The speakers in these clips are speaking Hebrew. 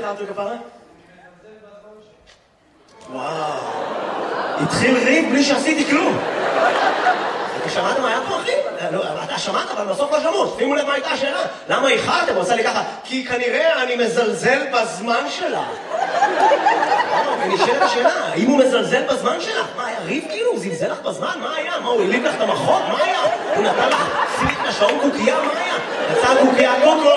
איחרת כפרה? וואו. התחיל ריב בלי שעשיתי כלום. אתה שמעת מה היה פה, אחי? אתה שמעת, אבל בסוף לא שמעו. שימו לב מה הייתה השאלה. למה איחרתם? הוא עושה לי ככה, כי כנראה אני מזלזל בזמן שלה. ונשאלת השאלה, האם הוא מזלזל בזמן שלה? מה, היה ריב כאילו? הוא זלזל לך בזמן? מה היה? מה, הוא הליב לך את המחות? מה היה? הוא נתן לך סימית לשעון קוקייה? מה היה? יצא קוקייה קוקול.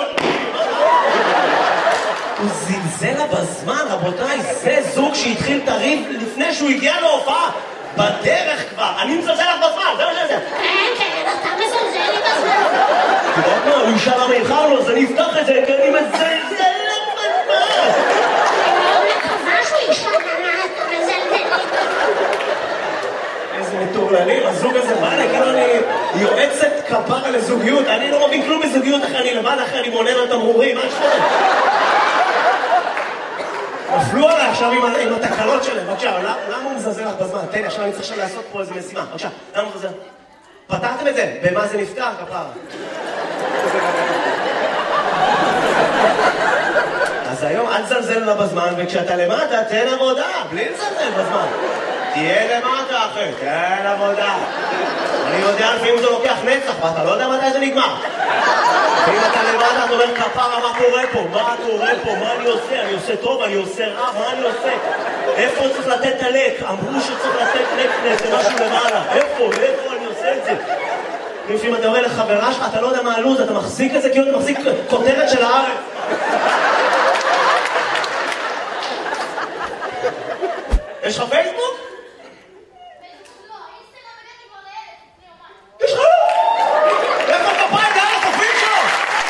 הוא זלזל לה בזמן, רבותיי, זה זוג שהתחיל את הריב לפני שהוא הגיע להופעה. בדרך כבר, אני מזלזל לך בזמן, זה מה שזה. כן, אתה מזלזל לי בזמן. אתה יודע מה, הוא ישאל למה איחרנו, אז אני אפתח את זה, כי אני מזלזל לך בזמן. אני מקווה שהוא ישאל למה אתה מזלזל לי בזמן. איזה מטורללים, הזוג הזה בא לי, כאילו אני יועצת כפרה לזוגיות, אני לא מבין כלום בזוגיות אחרי אני לבד, אחרי אני מונה על תמרורים, מה שפות? נפלו עליי עכשיו עם התקלות שלהם, בבקשה, למה הוא מזלזל לך בזמן? תן לי, עכשיו אני צריך עכשיו לעשות פה איזה משימה, בבקשה, למה הוא מזלזל? פתרתם את זה? במה זה נפתר, כפרה? אז היום אל תזלזל לה בזמן, וכשאתה למטה, תן עבודה, בלי לזלזל בזמן. תהיה למטה, אחי, תן עבודה. אני יודע לפעמים זה לוקח נצח, ואתה לא יודע מתי זה נגמר. ואם אתה למטה, אתה אומר, כפרה, מה קורה פה? מה קורה פה? מה אני עושה? אני עושה טוב, אני עושה רע, מה אני עושה? איפה צריך לתת את הלק? אמרו שצריך לתת נקנס, זה משהו למעלה. איפה אני עושה את זה? לפעמים אתה אומר לחברה שלך, אתה לא יודע מה הלוז, אתה מחזיק את זה כאילו אתה מחזיק כותרת של הארץ. יש לך פייסבוק? יש לך? איפה כפיים דרך התופעים שלו?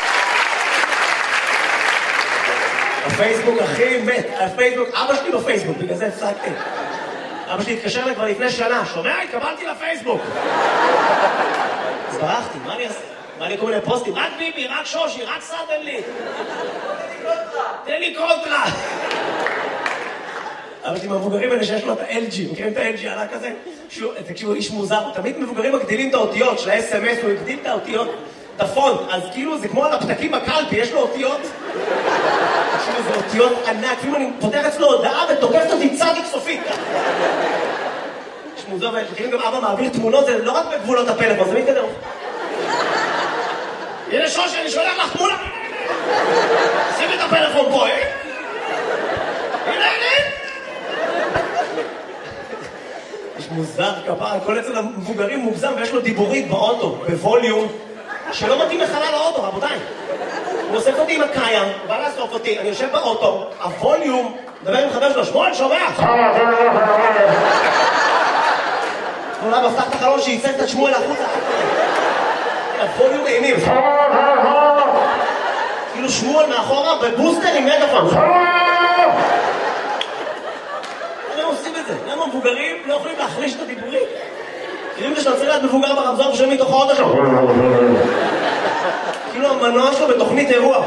הפייסבוק הכי מת, הפייסבוק, אבא שלי בפייסבוק, בגלל זה הפסקתי. אבא שלי התקשר לי כבר לפני שנה, שומע? התקבלתי לפייסבוק. אז ברחתי, מה אני אעשה? מה לי כל מיני פוסטים? רק ביבי, רק שושי, רק סתם לי. תן לי קונטרה. אבל עם המבוגרים האלה שיש לו את ה-LG, מכירים את ה-LG עלה כזה? תקשיבו, איש מוזר, תמיד מבוגרים מגדילים את האותיות של ה-SMS, הוא הגדיל את האותיות, את הפונט, אז כאילו זה כמו על הפתקים בקלפי, יש לו אותיות. תקשיבו, זה אותיות ענק, כאילו אני פותח אצלו הודעה ותוקפת אותי צדיק סופית. יש מוזר, וכאילו גם אבא מעביר תמונות, זה לא רק בגבולות הפלאפון, זה מתקדם. הנה שושי, אני שולח לך תמונה. שים את הפלאפון פה, אה? הנה. יש מוזר כפרה, כל אצל המבוגרים מוגזם ויש לו דיבורית באוטו, בווליום, שלא מתאים לחלל האוטו, רבותיי. הוא אוסף אותי עם הקיים, הוא בא לאסוף אותי, אני יושב באוטו, הווליום, מדבר עם חבר שלו, שמואל, שומע? אולי בפתח את החלון שייצג את שמואל החוצה. הווליום אימים. כאילו שמואל מאחורה בבוסטר עם מגפון. למה עושים את זה? למה מבוגרים לא יכולים להחליש את הדיבורים? כאילו שאתה צריך להיות מבוגר ברמזור ושומעים מתוך האוטו שלו. כאילו המנוע שלו בתוכנית אירוע.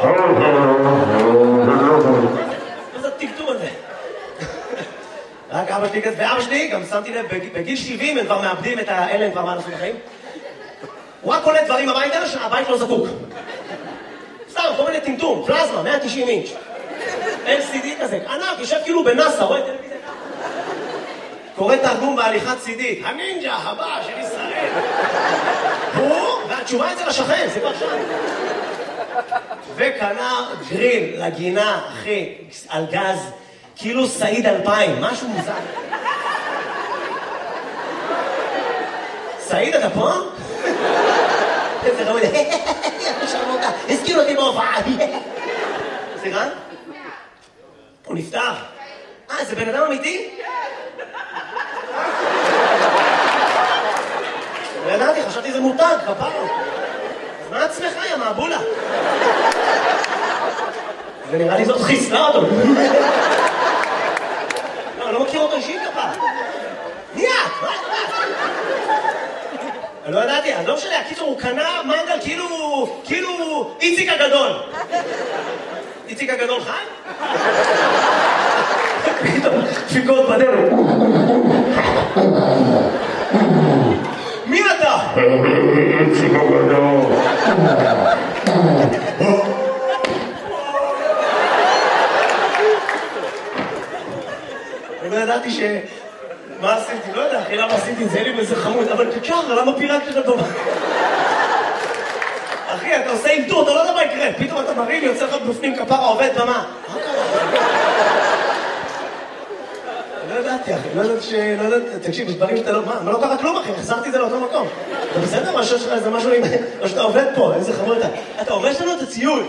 מה זה הטקטום הזה? רק אבא שלי כזה, ואבא שלי גם שמתי לב, בגיל 70 הם כבר מאבדים את האלה, הם כבר מה לעשות בחיים. הוא רק קולט דברים הביתה שהבית לא זקוק. סתם, כל מיני טמטום, פלזמה, 190 אינץ'. LCD כזה, ענק, יושב כאילו בנאסא, רואה טלוויזיה. קורא תרגום בהליכת צידית, הנינג'ה הבא של ישראל. הוא, והתשובה אצל השכן, זה כבר שם. וקנה גריל לגינה, אחי, על גז, כאילו סעיד 2000, משהו מוזר. סעיד, אתה פה? איזה רמוד, הזכיר אותי בהופעה. סליחה? הוא נפטר. זה בן אדם אמיתי? לא ידעתי, חשבתי זה מותג, כפרה. אז מה עצמך, יא מעבולה? ונראה לי זאת חיסלה אותו. לא, אני לא מכיר אותו אישית, כפרה. מי את? מה את? אני לא ידעתי, אז לא משנה, הקיצור הוא קנה מנגל כאילו איציק הגדול. איציק הגדול חי? פתאום, דפיקות בדרך. מי אתה? איציק הגדול. ידעתי ש... מה עשיתי? לא יודע, אחי, למה עשיתי את זה? לי באיזה חמוד, אבל תשאר, למה פירקת לך טובה? אחי, אתה עושה אינטור, אתה לא יודע מה יקרה, פתאום אתה מרים, יוצא לך בפנים כפרה, עובד במה. מה קרה? לא ידעתי, אחי, לא ידעתי, תקשיב, יש דברים שאתה לא... מה, לא קרה כלום, אחי, החזרתי את זה לאותו מקום. אתה בסדר? מה שיש לך איזה משהו עם... או שאתה עובד פה, איזה חמוד אתה. אתה הורש לנו את הציון.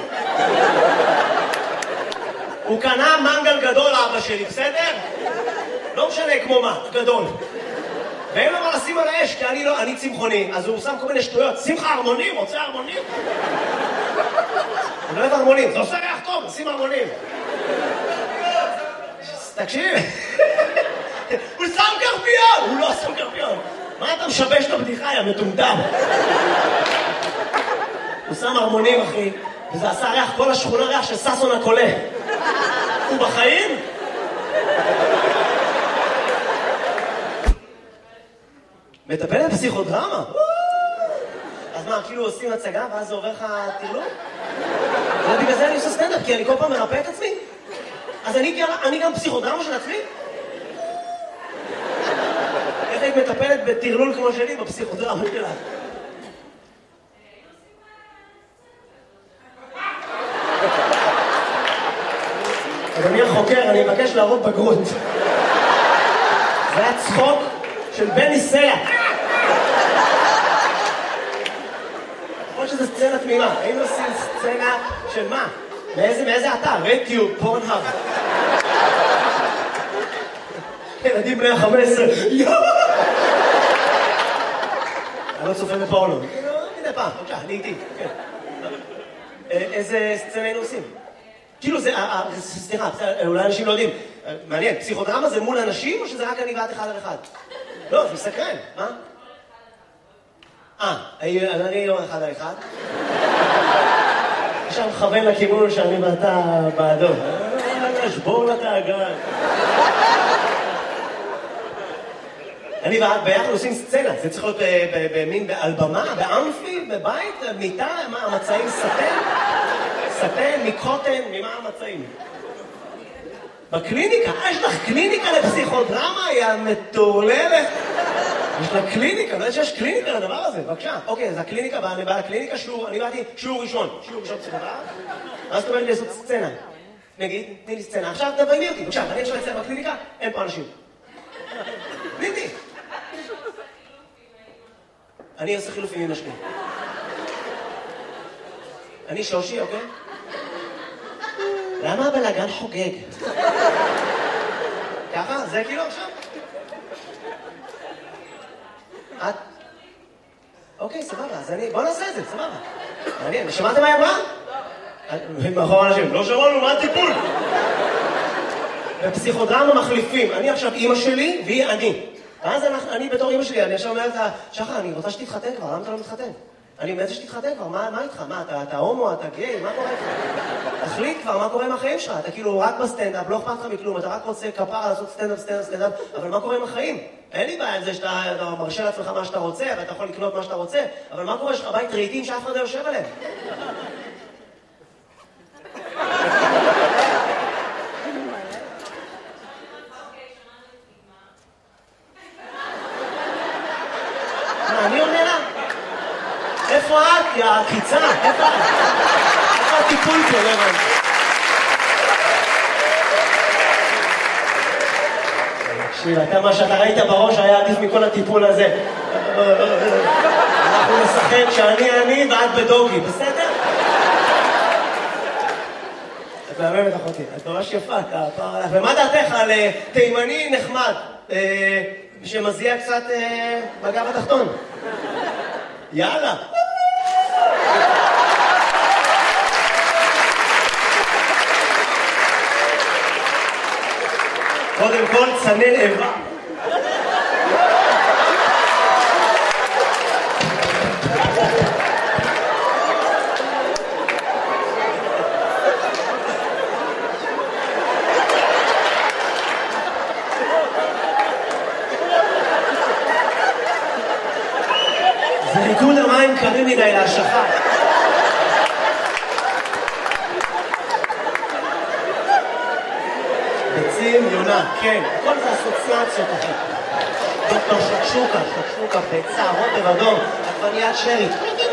הוא קנה מנגל גדול, אבא שלי, בסדר? לא משנה כמו מה, גדול. ואין לו מה לשים על האש, כי אני צמחוני, אז הוא שם כל מיני שטויות. שים לך הרמונים, רוצה הרמונים? אני לא אוהב הרמונים, זה עושה ריח טוב, שים הרמונים. תקשיב, הוא שם קרפיון! הוא לא שם קרפיון. מה אתה משבש את הבדיחה, יא מטומטם? הוא שם הרמונים, אחי, וזה עשה ריח, כל השכונה ריח של ססון הקולה. הוא בחיים? מטפל בפסיכודרמה? אז מה, כאילו עושים הצגה ואז זה עובר לך תרלום? ובגלל זה אני עושה סטנדאפ, כי אני כל פעם מרפא את עצמי. אז אני גם פסיכודרמה של עצמי? איך היית מטפלת בתרלול כמו שלי בפסיכודרמה שלה? אדוני החוקר, אני מבקש להראות בגרות. זה היה צחוק של בני סלע. יכול שזו סצנה תמימה. היינו עושים סצנה של מה? מאיזה אתר? רדיו, פורנהאב. ילדים בני ה-15. אני לא צופה בפורנו. מדי פעם, בבקשה, אני איתי. איזה סצנה היינו עושים? כאילו זה, סליחה, אולי אנשים לא יודעים. מעניין, פסיכודרמה זה מול אנשים או שזה רק אני ואת אחד על אחד? לא, זה מסקרן, מה? אני לא אחד על אחד. עכשיו מכוון לכיוון שאני ואתה בעדו. שבור לה את האגן. אני ואת ביחד עושים סצנה, זה צריך להיות במין באלבמה, באמפי, בבית, מיטה, מה המצעים סטן? סטן, מקוטן, ממה המצעים? בקליניקה, יש לך קליניקה לפסיכודרמה, היא המטורללת. יש לה קליניקה, לא יודע שיש קליניקה לדבר הזה, בבקשה. אוקיי, אז הקליניקה, אני בא לקליניקה, אני באתי שיעור ראשון פסיכודרמה, ואז אתה אומר לי לעשות סצנה. נגיד, תני לי סצנה, עכשיו תביימי אותי, בבקשה, אני עכשיו אצלם בקליניקה, אין פה אנשים. תני. אני עושה חילופים עם השני. אני שושי, אוקיי? למה הבלגן חוגג? ככה? זה כאילו עכשיו? את? אוקיי, סבבה, אז בוא נעשה את זה, סבבה. מעניין, שמעתם מה היא אמרה? מאחור אנשים, לא שמענו, מה הטיפול? בפסיכודרמה מחליפים, אני עכשיו אימא שלי והיא אני. ואז אני בתור אימא שלי, אני עכשיו אומרת לה, שחר, אני רוצה שתתחתן כבר, למה אתה לא מתחתן? אני מנסה שתתחתן כבר, מה איתך? מה, אתה הומו, אתה גיי, מה קורה איתך? תחליט כבר, מה קורה עם החיים שלך? אתה כאילו רק בסטנדאפ, לא אכפת לך מכלום, אתה רק רוצה כפרה לעשות סטנדאפ, אבל מה קורה עם החיים? אין לי בעיה עם זה שאתה מרשה לעצמך מה שאתה רוצה, ואתה יכול לקנות מה שאתה רוצה, אבל מה קורה? יש לך בית רהיטים שאף אחד לא יושב עליהם? אני עונה לה? איפה את, יא עקיצה? איפה את? איפה הטיפול פה, לבן? תקשיב, מה שאתה ראית בראש היה עדיף מכל הטיפול הזה. אנחנו נשחק שאני ואת בדוגי, בסדר? את מהממת אחותי, את ממש יפה, ומה דעתך על תימני נחמד? שמזיע קצת בגב התחתון. יאללה. קודם כל, צנן איבה. זה ריקוד המים קרים מדי להשכה. ביצים, יונה, כן, הכל זה אסוציאציות, אחי. דוקטור שקשוקה, ביצה, רוטב אדום, עגבניית שרי.